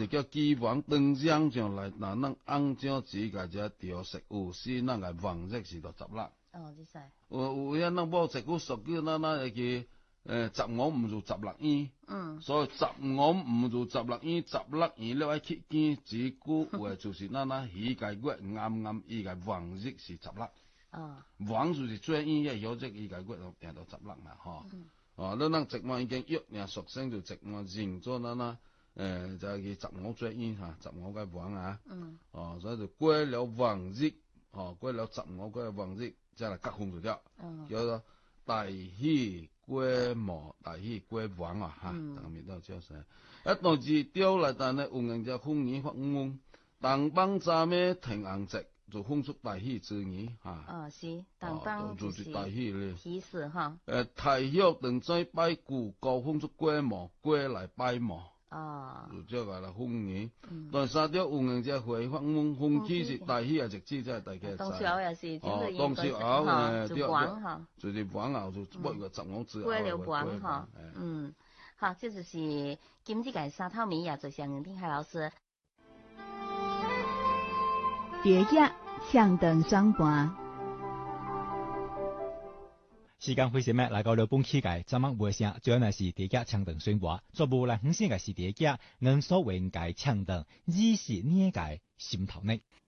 是叫基王当将上来，那咱按照自家只调食物，是咱个王日是到16。 哦，你使。 有遐咱无食句俗句，咱会记15唔如16圆。所以15唔如16圆，16圆了爱去见，一句话就是咱鱼介月暗伊个王日是16。王就是最圆，晓得伊个月都定到16嘛，吼。咱直毛已经约俩属性就直毛认做咱就係15最圓嚇，15個王啊。所以就過了王日，過了15個王日，即係結婚就了，叫做大喜過末，大喜過王啊嚇，當面都叫啥？當時掉來，但係有人就風雨發翁，當幫咱咩停紅值，就風出大喜之年嚇。 是，當幫就是大喜咧。 喜事哈。 太陽等在拜古高風出過末，過來拜末。就叫啦風雨，但三條有人只會發翁，風起是大喜啊，直至即係大家知。 當時候也是， 當時候就王哈， 就是王後就不個15之後。 過了王哈，好，這就是今日嘅沙頭米也就向丁海老師。 蝶野唱燈雙盤。 時間非常咩，來到了本期嘅節目尾聲，最後呢是蝶野唱燈宣佈，作無來分享嘅是蝶野，能所為嘅唱燈，只是呢個心頭呢。